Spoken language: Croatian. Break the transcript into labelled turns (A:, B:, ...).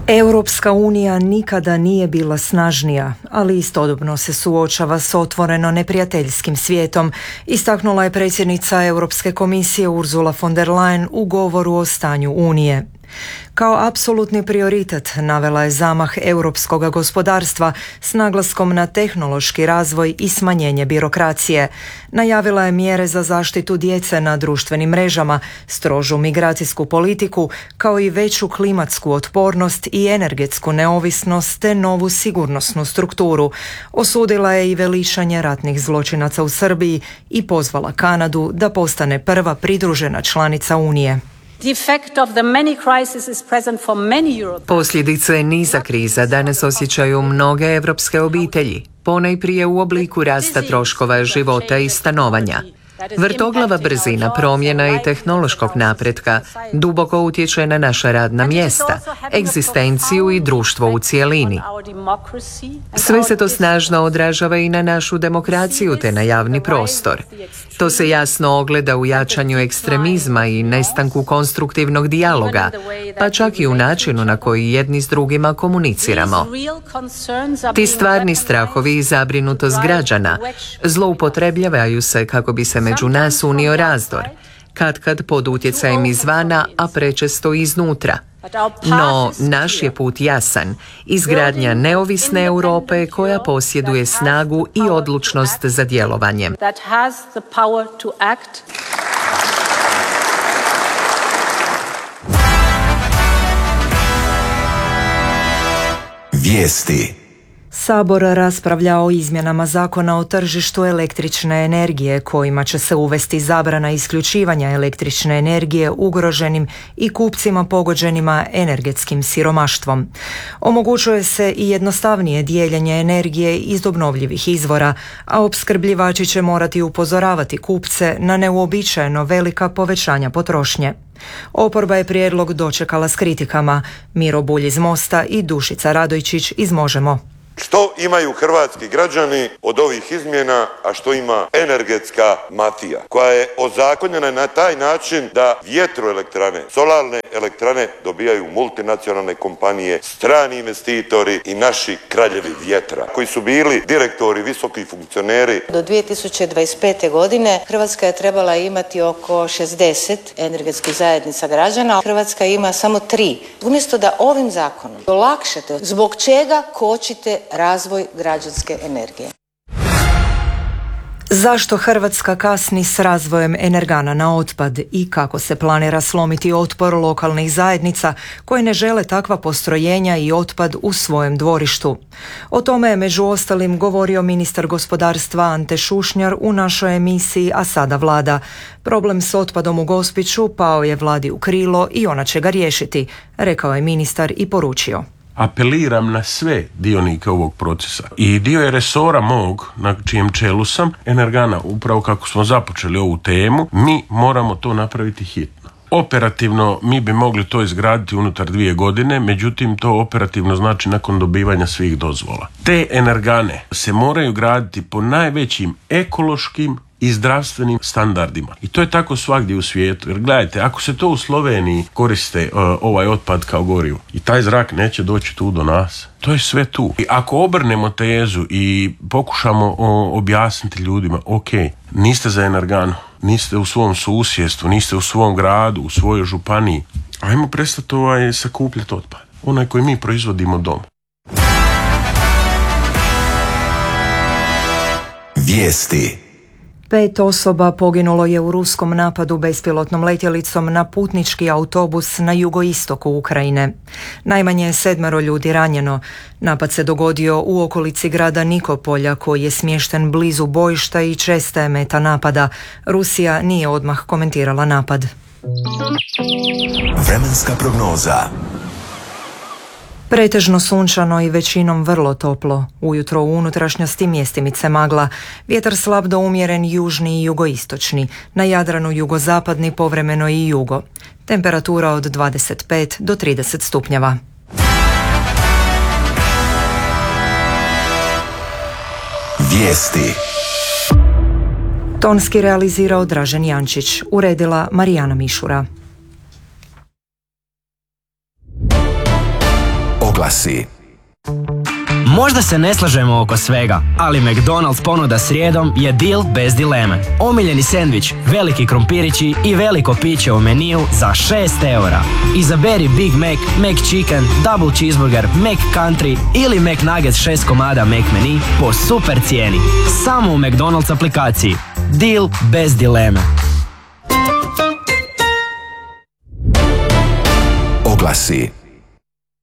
A: Europska unija nikada nije bila snažnija, ali istodobno se suočava s otvoreno neprijateljskim svijetom, istaknula je predsjednica Europske komisije Ursula von der Leyen u govoru o stanju Unije. Kao apsolutni prioritet navela je zamah europskog gospodarstva s naglaskom na tehnološki razvoj i smanjenje birokracije. Najavila je mjere za zaštitu djece na društvenim mrežama, strožu migracijsku politiku, kao i veću klimatsku otpornost i energetsku neovisnost te novu sigurnosnu strukturu. Osudila je i veličanje ratnih zločinaca u Srbiji i pozvala Kanadu da postane prva pridružena članica Unije.
B: Posljedice niza kriza danas osjećaju mnoge evropske obitelji, ponajprije u obliku rasta troškova života i stanovanja. Vrtoglava brzina promjena i tehnološkog napretka duboko utječe na naša radna mjesta, egzistenciju i društvo u cjelini. Sve se to snažno odražava i na našu demokraciju te na javni prostor. To se jasno ogleda u jačanju ekstremizma i nestanku konstruktivnog dijaloga, pa čak i u načinu na koji jedni s drugima komuniciramo. Ti stvarni strahovi i zabrinutost građana zloupotrebljavaju se kako bi se među nas unio razdor, katkad pod utjecajem izvana, a prečesto iznutra. No, naš je put jasan, izgradnja neovisne Europe koja posjeduje snagu i odlučnost za djelovanjem.
C: Vijesti.
A: Sabor raspravlja o izmjenama zakona o tržištu električne energije kojima će se uvesti zabrana isključivanja električne energije ugroženim i kupcima pogođenima energetskim siromaštvom. Omogućuje se i jednostavnije dijeljenje energije iz obnovljivih izvora, a opskrbljivači će morati upozoravati kupce na neuobičajeno velika povećanja potrošnje. Oporba je prijedlog dočekala s kritikama. Miro Bulj iz Mosta i Dušica Radojčić iz Možemo.
D: Što imaju hrvatski građani od ovih izmjena, a što ima energetska mafija, koja je ozakonjena na taj način da vjetroelektrane, solarne elektrane dobijaju multinacionalne kompanije, strani investitori i naši kraljevi vjetra, koji su bili direktori, visoki funkcioneri.
E: Do 2025. godine Hrvatska je trebala imati oko 60 energetskih zajednica građana. Hrvatska ima samo 3. Umjesto da ovim zakonom olakšate, zbog čega kočite razvoj građanske energije?
A: Zašto Hrvatska kasni s razvojem energana na otpad i kako se planira slomiti otpor lokalnih zajednica koje ne žele takva postrojenja i otpad u svojem dvorištu? O tome je među ostalim govorio ministar gospodarstva Ante Šušnjar u našoj emisiji A sada Vlada. Problem s otpadom u Gospiću pao je vladi u krilo i ona će ga riješiti, rekao je ministar i poručio.
F: Apeliram na sve dionike ovog procesa i dio je resora mog, na čijem čelu sam, Energana, upravo kako smo započeli ovu temu, mi moramo to napraviti hitno. Operativno mi bi mogli to izgraditi unutar 2 godine, međutim to operativno znači nakon dobivanja svih dozvola. Te energane se moraju graditi po najvećim ekološkim i zdravstvenim standardima. I to je tako svagdje u svijetu. Jer gledajte, ako se to u Sloveniji koriste ovaj otpad kao gorivo i taj zrak neće doći tu do nas, to je sve tu. I ako obrnemo tezu i pokušamo objasniti ljudima, ok, niste za energanu, niste u svom susjedstvu, niste u svom gradu, u svojoj županiji, ajmo prestati sakupljati otpad. Onaj koji mi proizvodimo doma.
C: Vijesti.
A: 5 osoba poginulo je u ruskom napadu bespilotnom letjelicom na putnički autobus na jugoistoku Ukrajine. Najmanje je 7 ljudi ranjeno. Napad se dogodio u okolici grada Nikopolja koji je smješten blizu bojišta i česta je meta napada. Rusija nije odmah komentirala napad.
C: Vremenska prognoza.
A: Pretežno sunčano i većinom vrlo toplo. Ujutro u unutrašnjosti mjestimice magla. Vjetar slab do umjeren južni i jugoistočni. Na Jadranu jugozapadni, povremeno i jugo. Temperatura od 25 do 30 stupnjeva.
C: Vijesti.
A: Tonski realizirao Dražen Jančić. Uredila Marijana Mišura.
C: Oglasi.
G: Možda se ne slažemo oko svega, ali McDonald's ponuda srijedom je deal bez dileme. Omiljeni sendvič, veliki krompirići i veliko piće u meniju za 6 eura. Izaberi Big Mac, McChicken, Double Cheeseburger, McCountry ili McNuggets 6 komada McMeni po super cijeni. Samo u McDonald's aplikaciji. Deal bez dileme.
C: Oglasi.